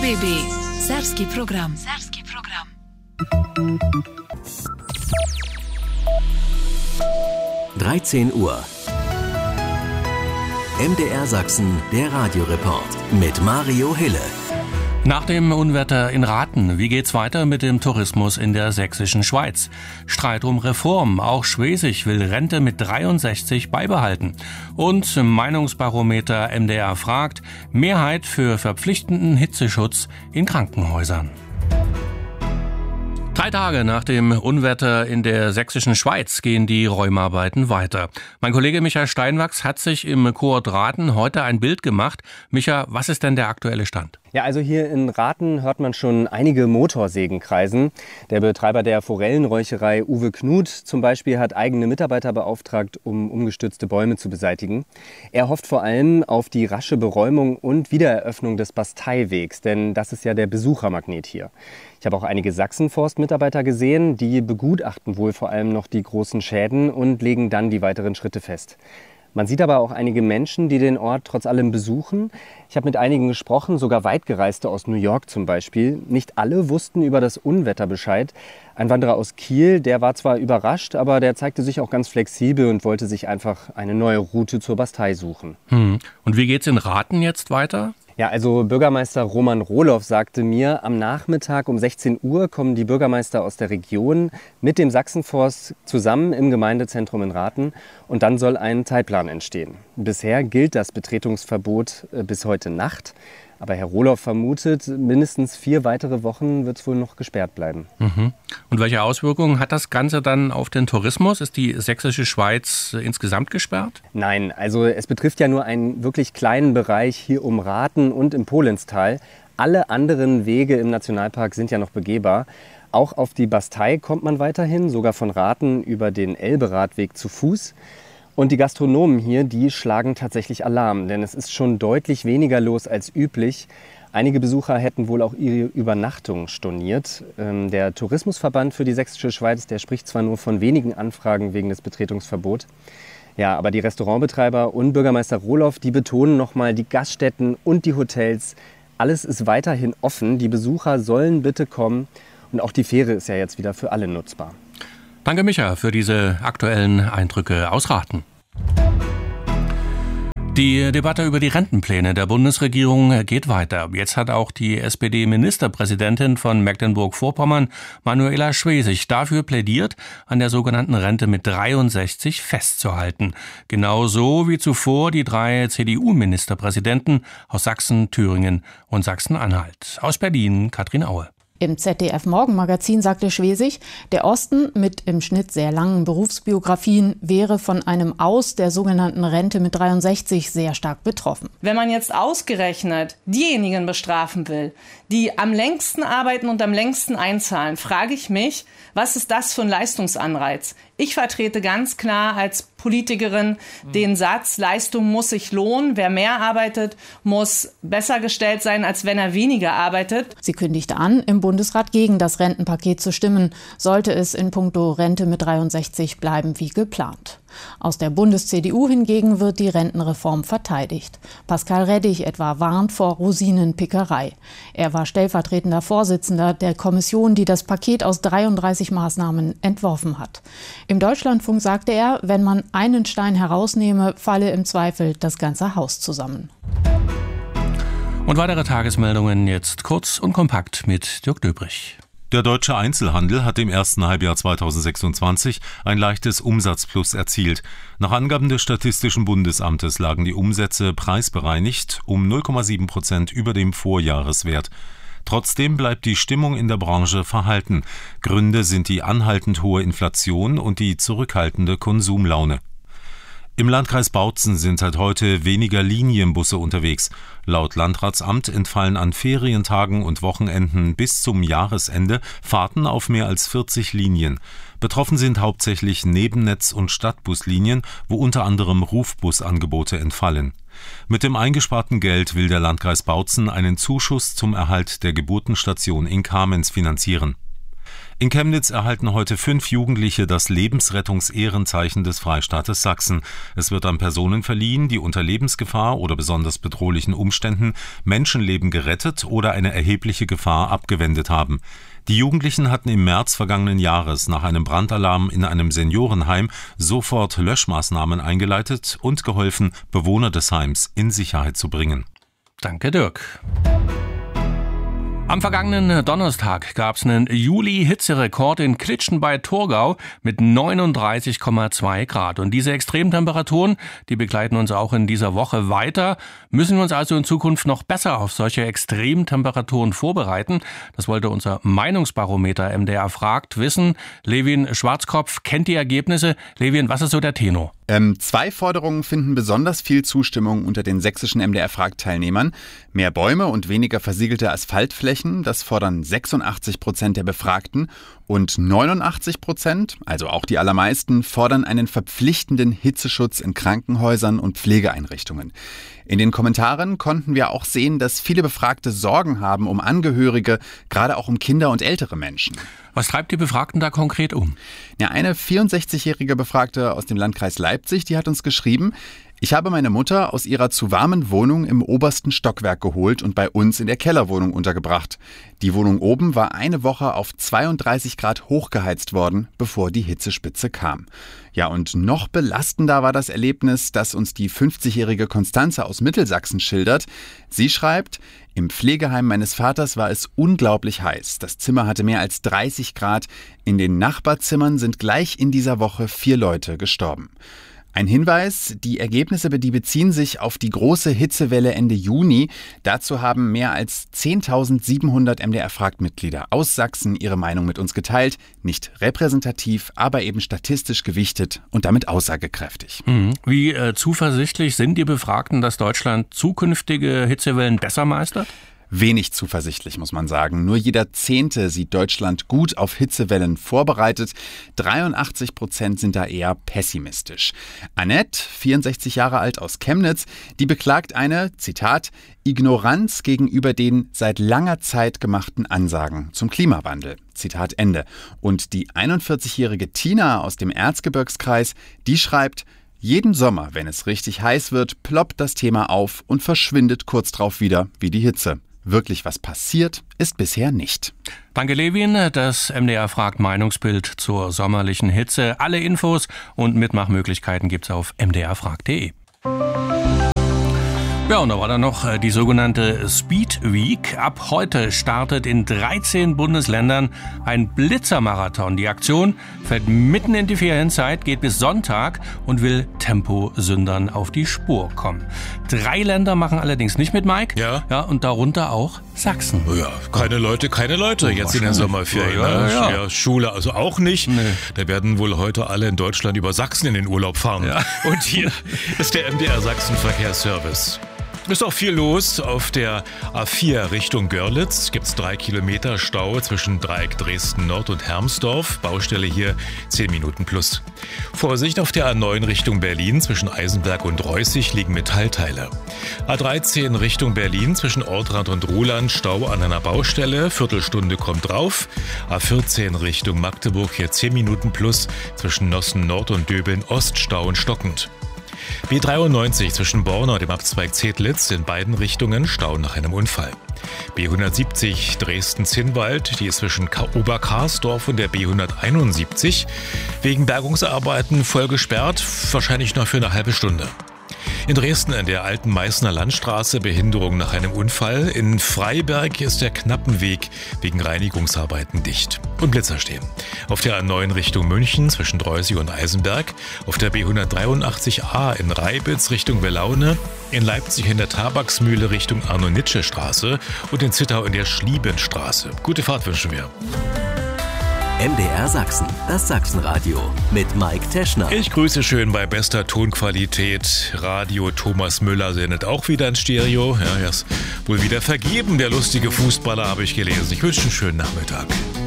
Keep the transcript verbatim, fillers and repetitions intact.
B B. Serbski program. Serbski program. dreizehn Uhr. M D R Sachsen, der Radioreport mit Mario Hille. Nach dem Unwetter in Rathen, wie geht's weiter mit dem Tourismus in der sächsischen Schweiz? Streit um Reform, auch Schwesig will Rente mit dreiundsechzig beibehalten. Und Meinungsbarometer M D R fragt, Mehrheit für verpflichtenden Hitzeschutz in Krankenhäusern. Drei Tage nach dem Unwetter in der sächsischen Schweiz gehen die Räumarbeiten weiter. Mein Kollege Micha Steinwachs hat sich im Kurort Rathen heute ein Bild gemacht. Micha, was ist denn der aktuelle Stand? Ja, also hier in Rathen hört man schon einige Motorsägen kreisen. Der Betreiber der Forellenräucherei Uwe Knut zum Beispiel hat eigene Mitarbeiter beauftragt, um umgestürzte Bäume zu beseitigen. Er hofft vor allem auf die rasche Beräumung und Wiedereröffnung des Basteiwegs, denn das ist ja der Besuchermagnet hier. Ich habe auch einige Sachsenforst-Mitarbeiter gesehen, die begutachten wohl vor allem noch die großen Schäden und legen dann die weiteren Schritte fest. Man sieht aber auch einige Menschen, die den Ort trotz allem besuchen. Ich habe mit einigen gesprochen, sogar Weitgereiste aus New York zum Beispiel. Nicht alle wussten über das Unwetter Bescheid. Ein Wanderer aus Kiel, der war zwar überrascht, aber der zeigte sich auch ganz flexibel und wollte sich einfach eine neue Route zur Bastei suchen. Hm. Und wie geht's in Rathen jetzt weiter? Ja, also Bürgermeister Roman Rohloff sagte mir, am Nachmittag um sechzehn Uhr kommen die Bürgermeister aus der Region mit dem Sachsenforst zusammen im Gemeindezentrum in Rathen und dann soll ein Zeitplan entstehen. Bisher gilt das Betretungsverbot bis heute Nacht, aber Herr Rohloff vermutet, mindestens vier weitere Wochen wird es wohl noch gesperrt bleiben. Mhm. Und welche Auswirkungen hat das Ganze dann auf den Tourismus? Ist die sächsische Schweiz insgesamt gesperrt? Nein, also es betrifft ja nur einen wirklich kleinen Bereich hier um Rathen und im Pohlenstal. Alle anderen Wege im Nationalpark sind ja noch begehbar. Auch auf die Bastei kommt man weiterhin, sogar von Rathen über den Elberadweg zu Fuß. Und die Gastronomen hier, die schlagen tatsächlich Alarm, denn es ist schon deutlich weniger los als üblich. Einige Besucher hätten wohl auch ihre Übernachtung storniert. Ähm, der Tourismusverband für die sächsische Schweiz, der spricht zwar nur von wenigen Anfragen wegen des Betretungsverbots. Ja, aber die Restaurantbetreiber und Bürgermeister Rohloff, die betonen nochmal, die Gaststätten und die Hotels, alles ist weiterhin offen. Die Besucher sollen bitte kommen und auch die Fähre ist ja jetzt wieder für alle nutzbar. Danke, Micha, für diese aktuellen Eindrücke aus Rathen. Die Debatte über die Rentenpläne der Bundesregierung geht weiter. Jetzt hat auch die S P D-Ministerpräsidentin von Mecklenburg-Vorpommern, Manuela Schwesig, dafür plädiert, an der sogenannten Rente mit dreiundsechzig festzuhalten. Genauso wie zuvor die drei C D U-Ministerpräsidenten aus Sachsen, Thüringen und Sachsen-Anhalt. Aus Berlin, Katrin Aue. Im Z D F-Morgenmagazin sagte Schwesig, der Osten mit im Schnitt sehr langen Berufsbiografien wäre von einem Aus der sogenannten Rente mit dreiundsechzig sehr stark betroffen. Wenn man jetzt ausgerechnet diejenigen bestrafen will, die am längsten arbeiten und am längsten einzahlen, frage ich mich, was ist das für ein Leistungsanreiz? Ich vertrete ganz klar als Politikerin den Satz, Leistung muss sich lohnen. Wer mehr arbeitet, muss besser gestellt sein, als wenn er weniger arbeitet. Sie kündigte an, im Bundesrat gegen das Rentenpaket zu stimmen, sollte es in puncto Rente mit dreiundsechzig bleiben wie geplant. Aus der Bundes-C D U hingegen wird die Rentenreform verteidigt. Pascal Reddig etwa warnt vor Rosinenpickerei. Er war stellvertretender Vorsitzender der Kommission, die das Paket aus dreiunddreißig Maßnahmen entworfen hat. Im Deutschlandfunk sagte er, wenn man einen Stein herausnehme, falle im Zweifel das ganze Haus zusammen. Und weitere Tagesmeldungen jetzt kurz und kompakt mit Dirk Döbrich. Der deutsche Einzelhandel hat im ersten Halbjahr zweitausendsechsundzwanzig ein leichtes Umsatzplus erzielt. Nach Angaben des Statistischen Bundesamtes lagen die Umsätze preisbereinigt um null Komma sieben Prozent über dem Vorjahreswert. Trotzdem bleibt die Stimmung in der Branche verhalten. Gründe sind die anhaltend hohe Inflation und die zurückhaltende Konsumlaune. Im Landkreis Bautzen sind seit heute weniger Linienbusse unterwegs. Laut Landratsamt entfallen an Ferientagen und Wochenenden bis zum Jahresende Fahrten auf mehr als vierzig Linien. Betroffen sind hauptsächlich Nebennetz- und Stadtbuslinien, wo unter anderem Rufbusangebote entfallen. Mit dem eingesparten Geld will der Landkreis Bautzen einen Zuschuss zum Erhalt der Geburtenstation in Kamenz finanzieren. In Chemnitz erhalten heute fünf Jugendliche das Lebensrettungsehrenzeichen des Freistaates Sachsen. Es wird an Personen verliehen, die unter Lebensgefahr oder besonders bedrohlichen Umständen Menschenleben gerettet oder eine erhebliche Gefahr abgewendet haben. Die Jugendlichen hatten im März vergangenen Jahres nach einem Brandalarm in einem Seniorenheim sofort Löschmaßnahmen eingeleitet und geholfen, Bewohner des Heims in Sicherheit zu bringen. Danke, Dirk. Am vergangenen Donnerstag gab es einen Juli-Hitzerekord in Klitschen bei Thurgau mit neununddreißig Komma zwei Grad. Und diese Extremtemperaturen, die begleiten uns auch in dieser Woche weiter. Müssen wir uns also in Zukunft noch besser auf solche Extremtemperaturen vorbereiten? Das wollte unser Meinungsbarometer M D R fragt wissen. Levin Schwarzkopf kennt die Ergebnisse. Levin, was ist so der Tenor? Ähm, zwei Forderungen finden besonders viel Zustimmung unter den sächsischen M D R-Frag-Teilnehmern. Mehr Bäume und weniger versiegelte Asphaltflächen, das fordern sechsundachtzig Prozent der Befragten. Und neunundachtzig Prozent, also auch die allermeisten, fordern einen verpflichtenden Hitzeschutz in Krankenhäusern und Pflegeeinrichtungen. In den Kommentaren konnten wir auch sehen, dass viele Befragte Sorgen haben um Angehörige, gerade auch um Kinder und ältere Menschen. Was treibt die Befragten da konkret um? Ja, eine vierundsechzigjährige Befragte aus dem Landkreis Leipzig, die hat uns geschrieben: Ich habe meine Mutter aus ihrer zu warmen Wohnung im obersten Stockwerk geholt und bei uns in der Kellerwohnung untergebracht. Die Wohnung oben war eine Woche auf zweiunddreißig Grad hochgeheizt worden, bevor die Hitzespitze kam. Ja, und noch belastender war das Erlebnis, das uns die fünfzigjährige Konstanze aus Mittelsachsen schildert. Sie schreibt: Im Pflegeheim meines Vaters war es unglaublich heiß. Das Zimmer hatte mehr als dreißig Grad. In den Nachbarzimmern sind gleich in dieser Woche vier Leute gestorben. Ein Hinweis, die Ergebnisse die beziehen sich auf die große Hitzewelle Ende Juni. Dazu haben mehr als zehntausendsiebenhundert M D R-Fragt-Mitglieder aus Sachsen ihre Meinung mit uns geteilt. Nicht repräsentativ, aber eben statistisch gewichtet und damit aussagekräftig. Wie äh, zuversichtlich sind die Befragten, dass Deutschland zukünftige Hitzewellen besser meistert? Wenig zuversichtlich, muss man sagen. Nur jeder Zehnte sieht Deutschland gut auf Hitzewellen vorbereitet. dreiundachtzig Prozent sind da eher pessimistisch. Annette, vierundsechzig Jahre alt aus Chemnitz, die beklagt eine, Zitat, Ignoranz gegenüber den seit langer Zeit gemachten Ansagen zum Klimawandel. Zitat Ende. Und die einundvierzigjährige Tina aus dem Erzgebirgskreis, die schreibt: Jeden Sommer, wenn es richtig heiß wird, ploppt das Thema auf und verschwindet kurz drauf wieder wie die Hitze. Wirklich was passiert, ist bisher nicht. Danke, Levin. Das M D R fragt Meinungsbild zur sommerlichen Hitze. Alle Infos und Mitmachmöglichkeiten gibt's auf m d r fragt punkt d e. Ja, und da war dann noch die sogenannte Speed Week. Ab heute startet in dreizehn Bundesländern ein Blitzermarathon. Die Aktion fällt mitten in die Ferienzeit, geht bis Sonntag und will Temposündern auf die Spur kommen. Drei Länder machen allerdings nicht mit, Mike. Ja. Ja, und darunter auch Sachsen. Ja, keine Leute, keine Leute jetzt in der Sommerferien. Ja, ja, ja. Ja, Schule also auch nicht. Nee. Da werden wohl heute alle in Deutschland über Sachsen in den Urlaub fahren. Ja. Und hier ist der M D R Sachsen Verkehrsservice. Ist auch viel los. Auf der A vier Richtung Görlitz gibt es drei Kilometer Stau zwischen Dreieck Dresden Nord und Hermsdorf. Baustelle hier zehn Minuten plus. Vorsicht auf der A neun Richtung Berlin zwischen Eisenberg und Reußig liegen Metallteile. A dreizehn Richtung Berlin zwischen Ortrand und Ruhland Stau an einer Baustelle. Viertelstunde kommt drauf. A vierzehn Richtung Magdeburg hier zehn Minuten plus zwischen Nossen Nord und Döbeln Ost Stau und stockend. B dreiundneunzig zwischen Borna und dem Abzweig Zedlitz in beiden Richtungen Stau nach einem Unfall. B hundertsiebzig Dresden-Zinnwald, die ist zwischen Oberkarsdorf und der B hunderteinundsiebzig wegen Bergungsarbeiten voll gesperrt, wahrscheinlich noch für eine halbe Stunde. In Dresden in der alten Meißner Landstraße Behinderung nach einem Unfall. In Freiberg ist der Knappenweg wegen Reinigungsarbeiten dicht. Und Blitzer stehen. Auf der A neun Richtung München zwischen Dreußig und Eisenberg. Auf der B hundertdreiundachtzig A in Reibitz Richtung Welaune. In Leipzig in der Tabaksmühle Richtung Arno-Nitsche-Straße. Und in Zittau in der Schliebenstraße. Gute Fahrt wünschen wir. M D R Sachsen, das Sachsenradio mit Mike Teschner. Ich grüße schön bei bester Tonqualität. Radio Thomas Müller sendet auch wieder in Stereo. Ja, er ist wohl wieder vergeben, der lustige Fußballer, habe ich gelesen. Ich wünsche einen schönen Nachmittag.